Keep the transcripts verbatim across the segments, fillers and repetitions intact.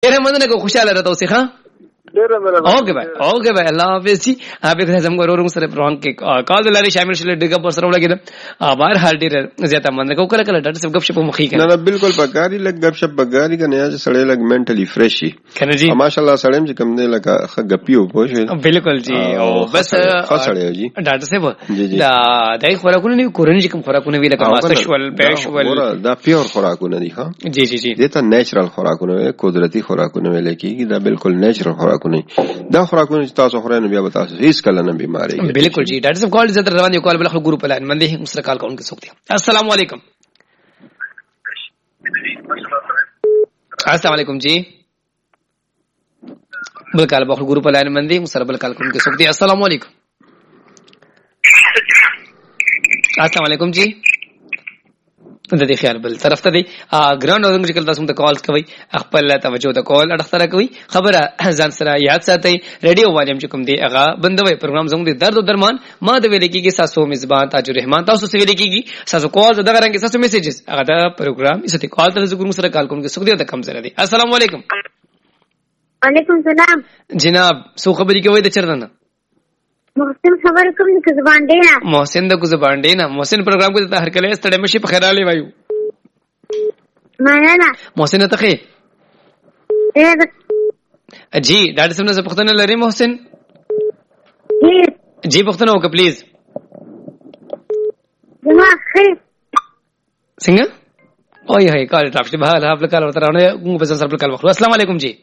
ډېر مننه کوم خوشاله راته اوسې ښه اوکے بھائی اوکے بھائی اللہ حافظ جی آپ ایک اعظم کو روروں سره پرون کې کال دلاري شامل شول ډګه پر سره ولګید بهر حال ډیر زیاته مننه کوم کله کله ډاکټر صاحب غب شپ مخې کنه نه بالکل پکاري لګ غب شپ پکاري کنه یا سړی لګ منټلی فرش شي کنه جی ماشاءالله سړی چې کوم دی لکه غپیو پوه بالکل جی او بس خسړی جی ډاکټر صاحب دا دای خوراکونه نه کورنۍ کوم خوراکونه وی لکه ماستشول پېشول دا پیور خوراکونه دي ها جی جی جی دته نیچرل خوراکونه قدرتی خوراکونه ویل کیږي دا بالکل نیچرل خوراکونه دا خوراکونه چې تاسو خورئ نو بیا به تاسو هیڅ کله نه بیماری بالکل جی ډاکټر صاحب کال عزت روان یو کال بل خو ګروپ لاین باندې مسره کال کوونکې څوک دي السلام علیکم السلام علیکم جی بل کال بل ګروپ لاین باندې مسره بل کال کوونکې څوک دي السلام علیکم السلام علیکم جی د دې خیال بل طرف ته دی ګراند اورنګ چې کله تاسو ته کال کوي خپل توجه د کال اړه کوي خبره ځان سره یاد ساتي ریډیو والیم چې کوم دی هغه بندوي پروګرام زموږ د درد او درمان ما د ویل کېږي تاسو میزبان تاج الرحمن تاسو سره ویل کېږي تاسو کال دغه رنګ تاسو میسیجز هغه دا پروګرام ایسته کال تر زګور سره کال کوم کې سګ دی د کم سره دی السلام علیکم وعلیکم السلام جناب سو خبري کوي د چرنه محسن خبر کوم د زبان دی نه محسن د زبان دی نه محسن پروګرام کو ته هر کله ستړی مشي په خیر علي وایو نه نه محسن ته خې جی ډاډ سمنه څه پختنه لري محسن جی جی پختنه وک پلیز جما خیر څنګه اوه هي کال ټاپشي به حال خپل کال ورته راونه موږ په سر خپل کال وخت السلام علیکم جی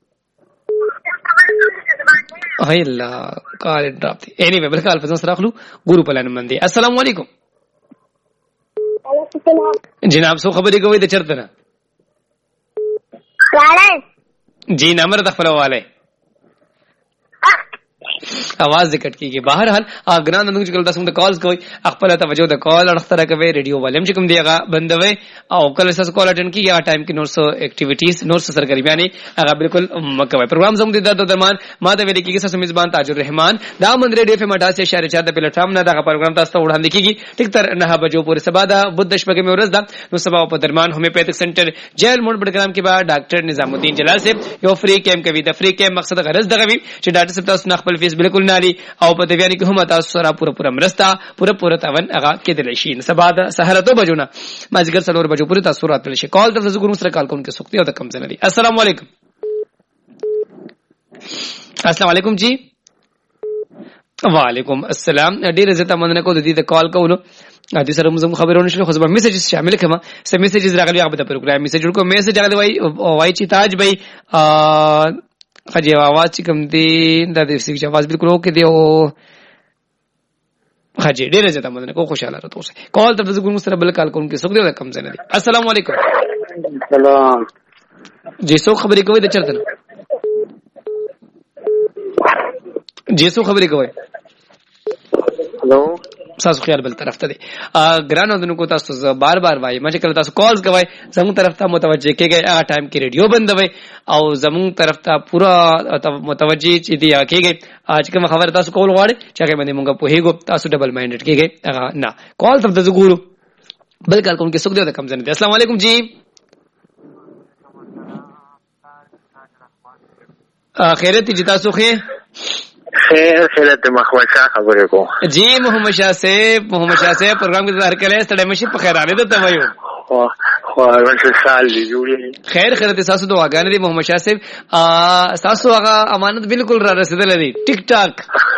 هاي الله کال ډراپ دي اني وی بل کال په سر اخلو ګورو پلان باندې السلام علیکم وعلیکم السلام جناب سو خبري کوي د چرته نه راځي جی نمبر د خپل والے आवाज دکټ کیږي بهر حال اګران نن چې کله تاسو ته کالز کوي خپل توجه د کال اړه کوي ریډیو والیم چې کوم دیغه بندوي او کله تاسو کال اټینډ کیږي هغه ټایم کې نور سو اکټیویټیز نور سو سرګرمیانه هغه بالکل مکوي پروګرام زموږ د درد درمان ما ته ویل کیږي تاسو میزبان تاج الرحمن دا من ریډیو په مټا سه اشاره چا د پلیټ فارم نه دا پروګرام تاسو ته وړاندې کیږي ټیک تر نه بجو پورې سبا دا بد شپږ مې ورځ دا نو سبا په درمان هومیوپیتھک سنټر جیل موډ پروګرام کې با ډاکټر نظام الدین جلال صاحب یو فری کیمپ کوي د فری کیمپ مقصد غرض دغه وی چې ډاکټر صاحب تاسو خپل فیس بالکل نالي او په دې بیان کې هم تاسو سره پوره پوره مرستا پوره پوره تاون هغه کېدل شي سبا د سحر ته بجونه مازیګر څلور بجو پوره تاسو راتل شي کال د زګورو سره کال کوم کې سختي او د کم زنه دي السلام علیکم السلام علیکم جی وعلیکم السلام ډیر عزت مننه کو د دې د کال کوو د سره موږ خبرونه شلو خو به میسیجز شامل کما سم میسیجز راغلي هغه د پروګرام میسیج کو میسیج راغلي وای وای چې تاج بھائی خجی आवाज چې کوم دی د دې سیګ आवाज بالکل اوکې دی او خجی ډیر زیاته مننه کو خوشاله راته اوسه کال ته زګور مستر بل کال کوم کې سګ دی کم زنه دي السلام علیکم سلام جی سو خبرې کوي د چرته جی سو خبرې کوي هلو تاسو خیال بل طرف ته دي ګرانو دنو کو تاسو بار بار وای مې کله تاسو کالز کوي زموږ طرف ته متوجه کېږي هغه ټایم کې ریډیو بندوي او زموږ طرف ته پورا متوجه چې دی کېږي اج کوم خبر تاسو کول غواړي چې هغه باندې مونږ په هیګو تاسو ډبل مایندډ کېږي هغه نه کال ته د زګورو بل کال کوم کې سګ دی د کم زنه دي السلام علیکم جی خیرت جی تاسو خې خیر خیرت محمد شاه خبرې کو جی محمد شاه صاحب محمد شاه صاحب پروګرام کې هر کله ستړي مشي په خیر اله ته وایو خو خو ورته سال دی جوړي خیر خیرت تاسو دعاګانې دي محمد شاه صاحب تاسو هغه امانت بالکل را رسیدلې دي ټیک ټاک